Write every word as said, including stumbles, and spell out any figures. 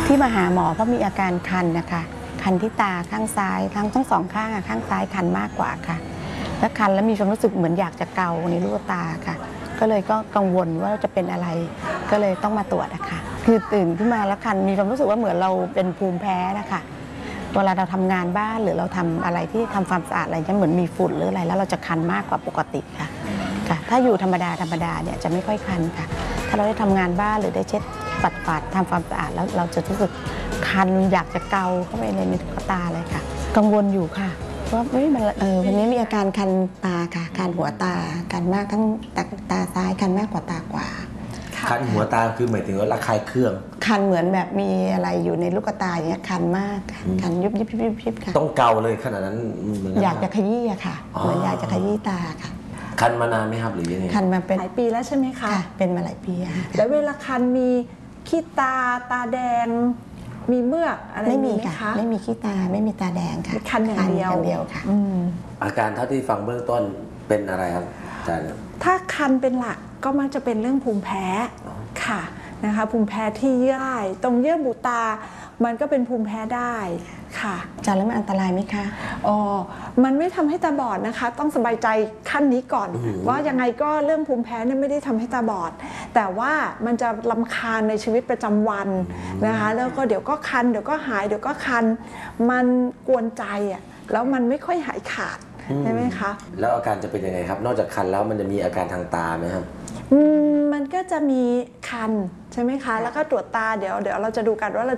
ที่มาหาหมอเพราะมีอาการคันนะคะคันที่ตาข้างซ้ายทั้งทั้งสองข้างข้างซ้ายคันมากกว่าค่ะแล้วคันแล้วมีความรู้สึกเหมือนอยากจะเกาในลูกตาค่ะก็เลยก็กังวลว่าจะเป็นอะไรก็เลยต้องมาตรวจนะคะคือตื่นขึ้นมาแล้วคันมีความรู้สึกว่าเหมือนเราเป็นภูมิแพ้นะคะเวลาเราทำงานบ้านหรือเราทำอะไรที่ทำความสะอาดอะไรจะเหมือนมีฝุ่นหรืออะไรแล้วเราจะคันมากกว่าปกติค่ะค่ะถ้าอยู่ธรรมดาธรรมดาเนี่ยจะไม่ค่อยคันค่ะถ้าเราได้ทำงานบ้านหรือได้เช็ดปัดปัดทำความสะอาดแล้วเราจะรู้สึกคันอยากจะเกาเข้าไปในลูกตาเลยค่ะกังวลอยู่ค่ะว่าเฮ้ยมันเออวันนี้มีอาการคันตาค่ะคันหัวตาคันมากทั้งตาตาซ้ายคันมากกว่าตาขวาคันหัวตาคือหมายถึงว่าระคายเคืองคันเหมือนแบบมีอะไรอยู่ในลูกตาอย่างเงี้ยคันมากคันยุบยิบยิบยิบค่ะต้องเกาเลยขนาดนั้นอยากจะขยี้อะค่ะเหมือนอยากจะขยี้ตาค่ะคันมานานไหมครับหรือยังไงคันมาเป็นหลายปีแล้วใช่ไหมคะค่ะเป็นมาหลายปีค่ะแล้วเวลาคันมีขี้ตาตาแดงมีเมือกอะไรไม่มีไหมค่ะคะไม่มีขี้ตาไม่มีตาแดงค่ะคันอย่างเดียวคันอย่างเดียวค่ะอาการเท่าที่ฟังเบื้องต้นเป็นอะไรครับอาจารย์ถ้าคันเป็นหลักก็มักจะเป็นเรื่องภูมิแพ้ค่ะนะคะภูมิแพ้ที่เยื่อตรงเยื่อบุตามันก็เป็นภูมิแพ้ได้ค่ะอาจารย์แล้วมันอันตรายไหมคะอ๋อมันไม่ทำให้ตาบอดนะคะต้องสบายใจขั้นนี้ก่อนว่ายังไงก็เรื่องภูมิแพ้เนี่ยไม่ได้ทำให้ตาบอดแต่ว่ามันจะรำคาญในชีวิตประจำวันนะคะแล้วก็เดี๋ยวก็คันเดี๋ยวก็หายเดี๋ยวก็คันมันกวนใจอ่ะแล้วมันไม่ค่อยหายขาดใช่ไหมคะแล้วอาการจะเป็นยังไงครับนอกจากคันแล้วมันจะมีอาการทางตาไหมครับมันก็จะมีคันใช่ไหมคะแล้วก็ตรวจตาเดี๋ยวเดี๋ยวเราจะดูกันว่าเรา